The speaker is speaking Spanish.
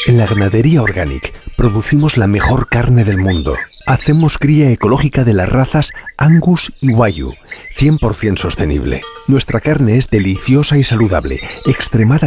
En la ganadería Organic producimos la mejor carne del mundo. Hacemos cría ecológica de las razas Angus y Wagyu, 100% sostenible. Nuestra carne es deliciosa y saludable, extremadamente